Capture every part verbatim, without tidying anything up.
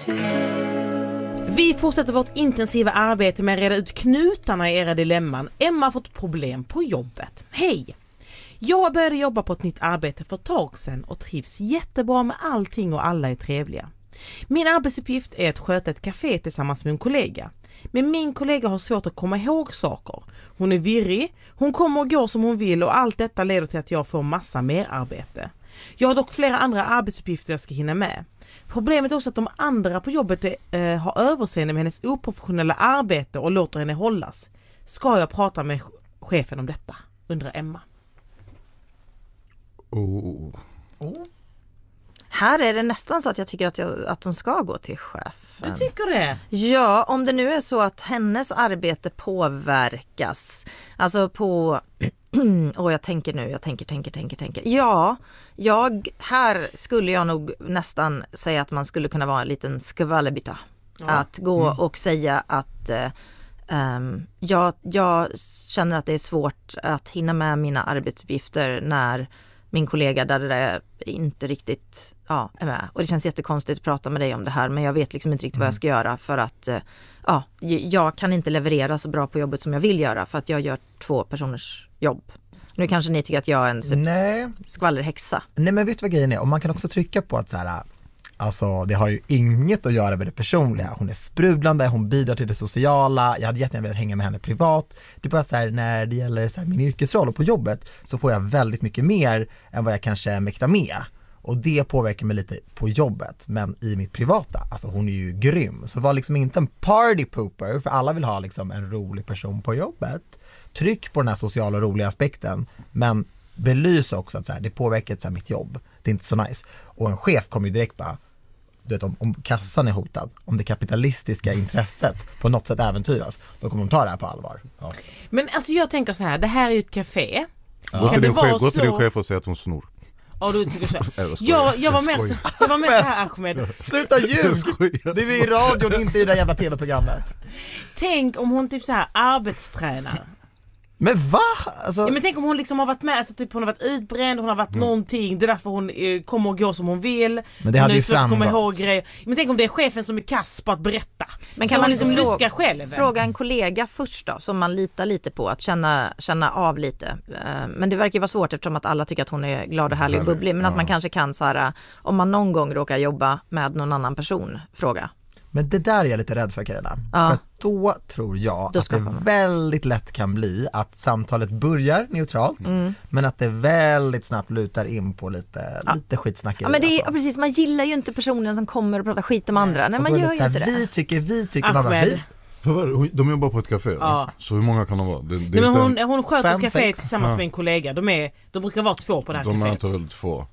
Vi fortsätter vårt intensiva arbete med att reda ut knutarna i era dilemman. Emma har fått problem på jobbet. Hej! Jag började jobba på ett nytt arbete för ett tag sedan och trivs jättebra med allting och alla är trevliga. Min arbetsuppgift är att sköta ett café tillsammans med en kollega. Men min kollega har svårt att komma ihåg saker. Hon är virrig, hon kommer och går som hon vill och allt detta leder till att jag får massa mer arbete. Jag har dock flera andra arbetsuppgifter jag ska hinna med. Problemet är också att de andra på jobbet är, äh, har överseende med hennes oprofessionella arbete och låter henne hållas. Ska jag prata med chefen om detta? Undrar Emma. Oh. Oh. Här är det nästan så att jag tycker att, jag, att de ska gå till chefen. Du tycker det? Ja, om det nu är så att hennes arbete påverkas. Alltså på... Och jag tänker nu, jag tänker, tänker, tänker, tänker. Ja, jag, här skulle jag nog nästan säga att man skulle kunna vara en liten skvallerbytta. Ja. Att gå mm. och säga att um, jag, jag känner att det är svårt att hinna med mina arbetsuppgifter när min kollega där det där inte riktigt ja, är med. Och det känns jättekonstigt att prata med dig om det här, men jag vet liksom inte riktigt mm. vad jag ska göra för att ja, jag kan inte leverera så bra på jobbet som jag vill göra för att jag gör två personers jobb. Nu kanske ni tycker att jag är en Nej. skvallerhäxa. Nej, men vet du vad grejen är? Och man kan också trycka på att så här, alltså det har ju inget att göra med det personliga. Hon är sprudlande, hon bidrar till det sociala. Jag hade jättegärna velat hänga med henne privat. Det är bara så här, när det gäller så här, min yrkesroll och på jobbet så får jag väldigt mycket mer än vad jag kanske mäktar med. Och det påverkar mig lite på jobbet. Men i mitt privata, alltså hon är ju grym. Så var liksom inte en party pooper, för alla vill ha liksom en rolig person på jobbet. Tryck på den här sociala och roliga aspekten, men belys också att så här, det påverkar så här, mitt jobb. Det är inte så nice. Och en chef kommer ju direkt bara, du vet, om, om kassan är hotad, om det kapitalistiska intresset på något sätt äventyras, då kommer de ta det här på allvar. Ja. Men alltså jag tänker så här, det här är ju ett café. Ja. Gå till din chef, gå till din chef och säga att hon snor. Ja, du tycker så. Jag, jag var med så, jag var med så här, Ahmed. Sluta ljug! Det är vi i radion, inte i det där jävla tv-programmet. Tänk om hon typ så här arbetstränar. Men va? Alltså... Ja, men tänk om hon liksom har varit med, alltså typ hon har varit utbränd, hon har varit mm. någonting, det är därför hon eh, kommer och går som hon vill. Men det hade ju framgått. Ihåg grejer. Men tänk om det är chefen som är kass på att berätta. Men kan så man liksom fråga, luska själv? Fråga en kollega först då, som man litar lite på, att känna, känna av lite. Men det verkar vara svårt eftersom att alla tycker att hon är glad och härlig och bubblig. Men ja. Att man kanske kan så här, om man någon gång råkar jobba med någon annan person, fråga. Men det där är jag lite rädd för, Carina. Ja. För då tror jag då att det man. väldigt lätt kan bli att samtalet börjar neutralt, mm. men att det väldigt snabbt lutar in på lite, ja. lite skitsnack. Ja, men det är, alltså. Precis, man gillar ju inte personen som kommer och pratar skit om andra. Nej, man gör ju inte det. Vi tycker, vi tycker, mamma, vi. För de jobbar på ett café, ja. Så hur många kan de vara? Det, det Nej, men hon, hon sköter fem, ett café sex. tillsammans ja. med en kollega. De, är, de brukar vara två på det här de caféet. De är väl två.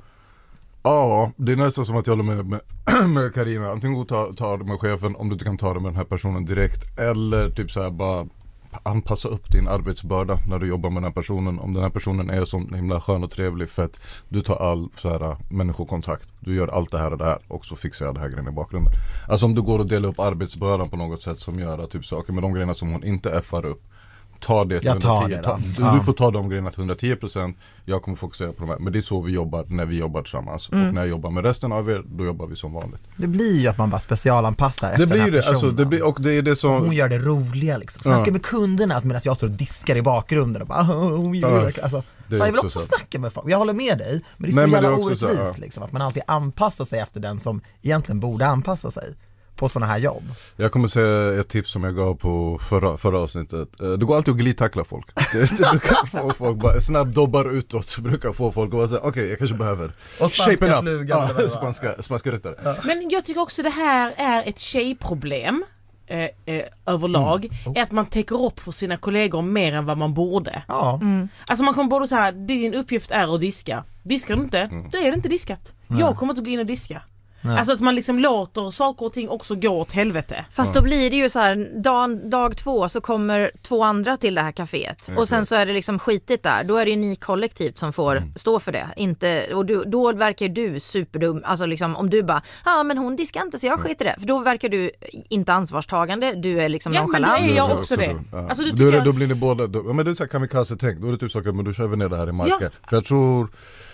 Ja, det är nästan som att jag håller med, med, med Carina. Antingen ta, ta det med chefen om du inte kan ta det med den här personen direkt. Eller typ så här bara anpassa upp din arbetsbörda när du jobbar med den här personen. Om den här personen är så himla skön och trevlig för att du tar all så här, människokontakt. Du gör allt det här och det här och så fixar jag det här grejen i bakgrunden. Alltså om du går och delar upp arbetsbördan på något sätt som gör att typ saker med de grejerna som hon inte effar upp. Ta det till jag tar hundratio. det Ta, du, ja. du får ta de grejerna till hundratio procent. Jag kommer fokusera på de här. Men det är så vi jobbar när vi jobbar tillsammans. Mm. Och när jag jobbar med resten av er, då jobbar vi som vanligt. Det blir ju att man bara specialanpassar det efter blir den här det, personen. alltså, det blir, och det är det som... Hon gör det roliga liksom. Snacka ja. med kunderna medan jag står och diskar i bakgrunden och bara, hon gör ja. det. Alltså, det jag vill också så. snacka med folk. Jag håller med dig, men det är så Nej, jävla det är orättvist så, ja. liksom, att man alltid anpassar sig efter den som egentligen borde anpassa sig på såna här jobb. Jag kommer säga ett tips som jag gav på förra, förra avsnittet. Det går alltid att glidtackla folk. Det brukar få folk bara snabbt dobbar utåt, brukar få folk att bara säga okej, okay, jag kanske behöver och spanska flugan. Ja, spanska, spanska ryttare. Ja. Men jag tycker också det här är ett tjejproblem eh, eh, överlag. Mm. Oh. Är att man täcker upp för sina kollegor mer än vad man borde. Ja. Mm. Alltså man kommer både så här, din uppgift är att diska. Diskar du inte, mm. då är det inte diskat. Mm. Jag kommer inte gå in och diska. Nej. Alltså att man liksom låter saker och ting också gå åt helvete. Fast då blir det ju så här, dag, dag två så kommer två andra till det här kaféet. Okay. Och sen så är det liksom skitigt där. Då är det ju ni kollektivt som får mm. stå för det. Inte, och du, då verkar du superdum. Alltså liksom om du bara, ja ah, men hon diskar inte så jag skiter det. För då verkar du inte ansvarstagande. Du är liksom ja, nonchalant. Ja men det är jag också det. Ja. Alltså, då, jag... då blir ni båda, då, men det är så här kamikaze-tänk. Då är det typ saker, men då kör vi ner det här i marken. Ja. För jag tror...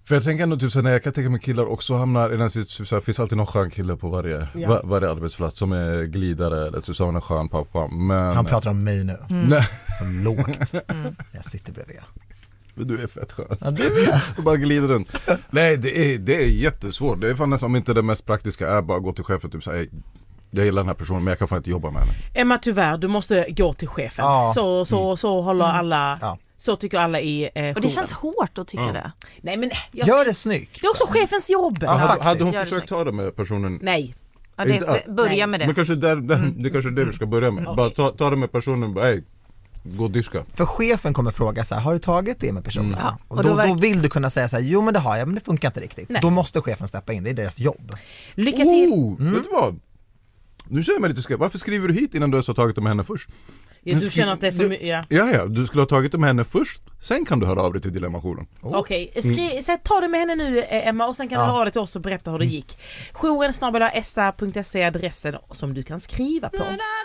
För jag tänker ändå typ så här, när jag kan tänka mig killar också hamnar i den situationen, så här, finns alltid någon skön kille på varje, Ja. var, varje arbetsplats som är glidare eller typ så en skön pappa. Men Han pratar om mig nu, Mm. nej, så lågt. Jag sitter bredvid. men du är fett skön. Ja, du är. Och bara glider runt. Nej, det är, det är jättesvårt. Det är fan nästan, om inte det mest praktiska är bara gå till chefen typ så här, jag gillar den här personen men jag kan fan inte jobba med henne. Emma, tyvärr, du måste gå till chefen. Ja. Så, så, så håller alla, Ja. så tycker alla i eh, Och det jouren. känns hårt att tycka Ja. det. Nej men jag, Gör det snyggt. det är också chefens jobb. Ja, hade, faktiskt. hade hon Gör det försökt snyggt. ta det med personen? Nej. Ja, det, Inte- det, börja nej. med det. Men kanske där, där, det kanske är det vi ska börja med. Bara ta, ta det med personen, bara, hej, gå och diska. För chefen kommer fråga så här, har du tagit det med personen? Mm. Ja, och och då, då verk- då vill du kunna säga så här, jo men det har jag, men det funkar inte riktigt. Nej. Då måste chefen steppa in, det är deras jobb. Lycka till. Oh, vet du vad? Nu känner jag mig lite skrämt. Varför skriver du hit innan du ens har tagit det med henne först? Ja, du känner att det är för Du- mycket. Ja. Ja, ja, du skulle ha tagit det med henne först. Sen kan du höra av dig till Dilemma-jouren. Okej, skri- så ta det med henne nu eh, Emma och sen kan du Ja. höra av dig till oss och berätta hur det gick. Jouren snabel-a s a punkt se är adressen som du kan skriva på.